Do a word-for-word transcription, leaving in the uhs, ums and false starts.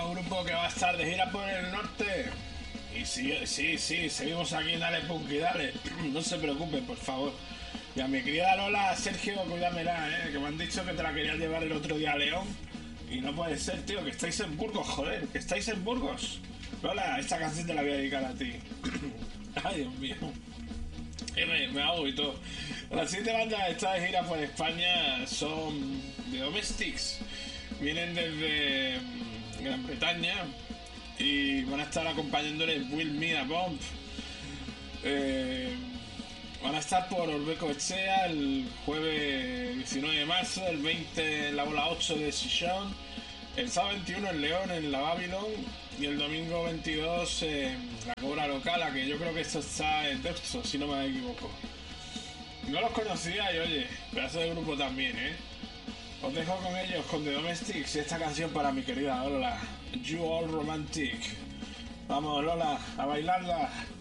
nuevo grupo que va a estar de gira por el norte. Y sí, sí, sí, seguimos aquí en Dale Punk y Dale. No se preocupen, por favor. Y a mi querida Lola, Sergio, cuídamela, ¿eh? Que me han dicho que te la querías llevar el otro día a León. Y no puede ser, tío, que estáis en Burgos, joder, que estáis en Burgos. Lola, esta canción te la voy a dedicar a ti. Ay, Dios mío. Eh, me, me hago y todo. Las siete bandas estas de gira por España son The Domestics. Vienen desde Gran Bretaña y van a estar acompañándoles Will Me a Bomb. Eh, van a estar por Orbeco Echea el jueves diecinueve de marzo, el veinte en la bola ocho de Sison, el sábado veintiuno en León, en la Babylon, y el domingo veintidós en la Cobra Local, a que yo creo que esto está en texto, si no me equivoco. No los conocía y oye, pedazo de grupo también, ¿eh? Os dejo con ellos, con The Domestics, y esta canción para mi querida Lola, You All Romantic. Vamos, Lola, a bailarla.